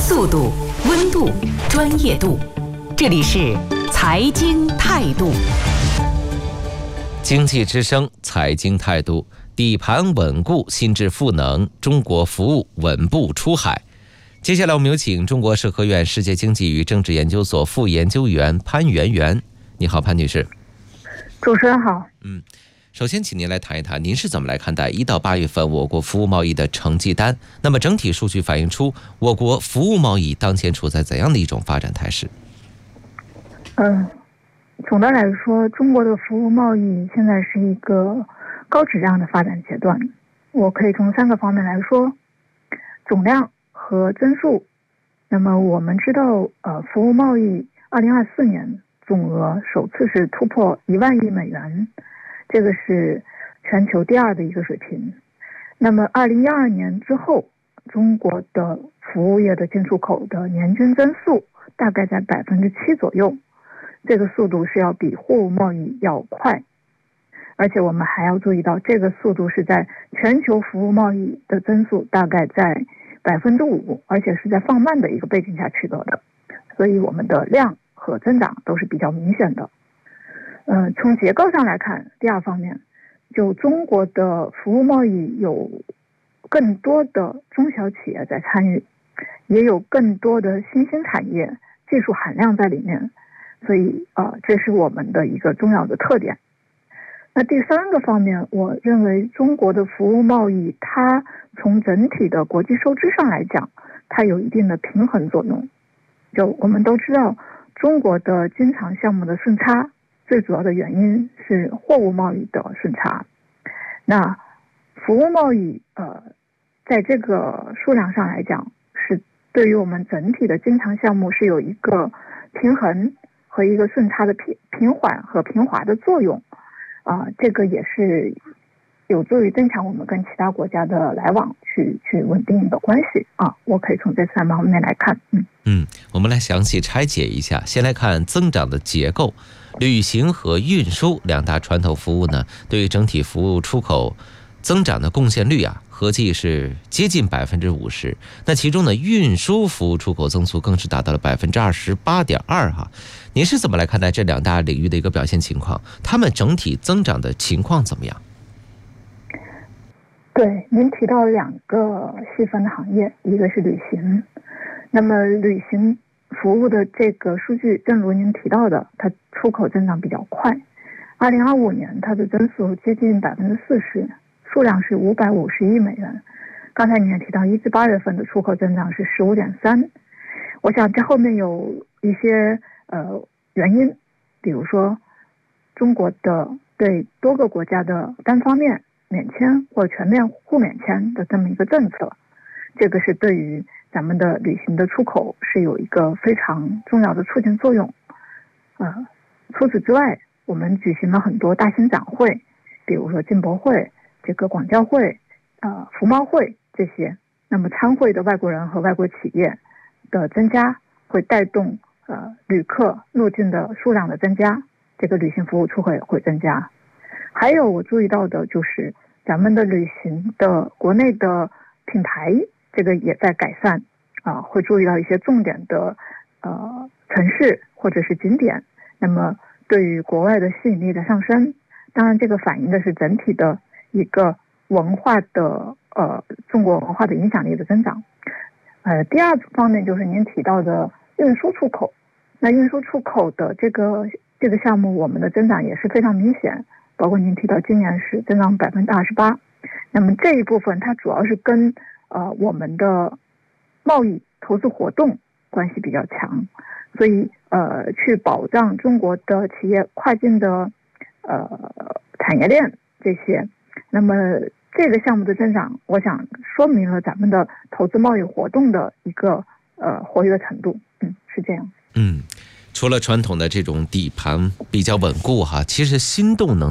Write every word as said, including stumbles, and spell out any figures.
速度、温度、专业度，这里是财经态度。 经济之声财经态度，底盘稳固，心智赋能，中国服务稳步出海。接下来我们有请中国社科院世界经济与政治研究所副研究员潘媛媛。你好，潘女士。 主持人好。 嗯，首先请您来谈一谈，您是怎么来看待一到八月份我国服务贸易的成绩单？那么整体数据反映出我国服务贸易当前处在怎样的一种发展态势？ 嗯，总的来说，中国的服务贸易现在是一个高质量的发展阶段。我可以从三个方面来说：总量和增速。那么我们知道，呃，服务贸易二零二四年总额首次是突破一万亿美元，这个是全球第二的一个水平。那么二零一二年之后，中国的服务业的进出口的年均增速大概在百分之七左右，这个速度是要比货物贸易要快。而且我们还要注意到，这个速度是在全球服务贸易的增速大概在百分之五，而且是在放慢的一个背景下取得的，所以我们的量和增长都是比较明显的。呃，从结构上来看，第二方面，就中国的服务贸易有更多的中小企业在参与，也有更多的新兴产业，技术含量在里面，所以呃，这是我们的一个重要的特点。那第三个方面，我认为中国的服务贸易，它从整体的国际收支上来讲，它有一定的平衡作用。就我们都知道，中国的经常项目的顺差，最主要的原因是货物贸易的顺差。那服务贸易，呃，在这个数量上来讲，是对于我们整体的经常项目是有一个平衡和一个顺差的平平缓和平滑的作用。啊、呃，这个也是有助于增强我们跟其他国家的来往，去去稳定的关系啊。我可以从这三方面来看。嗯嗯，我们来详细拆解一下。先来看增长的结构，旅行和运输两大传统服务呢，对于整体服务出口增长的贡献率啊，合计是接近百分之五十。那其中呢，运输服务出口增速更是达到了百分之二十八点二哈。您是怎么来看待这两大领域的一个表现情况？它们整体增长的情况怎么样？ 对，您提到两个细分的行业，一个是旅行。那么旅行服务的这个数据，正如您提到的，它出口增长比较快。二零二五年它的增速接近百分之四十，数量是五百五十亿美元。刚才您也提到，一至八月份的出口增长是十五点三。我想这后面有一些呃原因，比如说中国的对多个国家的单方面免签或全面互免签的这么一个政策，这个是对于咱们的旅行的出口是有一个非常重要的促进作用。呃，除此之外，我们举行了很多大型展会，比如说进博会、这个广交会、呃服贸会这些。那么参会的外国人和外国企业的增加，会带动呃旅客入境的数量的增加，这个旅行服务出口也会增加。还有我注意到的就是咱们的旅行的国内的品牌，这个也在改善啊、呃，会注意到一些重点的呃城市或者是景点，那么对于国外的吸引力的上升。当然这个反映的是整体的一个文化的呃中国文化的影响力的增长。呃，第二方面就是您提到的运输出口。那运输出口的这个这个项目，我们的增长也是非常明显，包括您提到今年是增长百分之二十八。那么这一部分它主要是跟呃我们的贸易投资活动关系比较强，所以呃去保障中国的企业跨境的呃产业链这些。那么这个项目的增长，我想说明了咱们的投资贸易活动的一个呃活跃程度。嗯，是这样。 嗯，除了传统的这种底盘比较稳固哈，其实新动能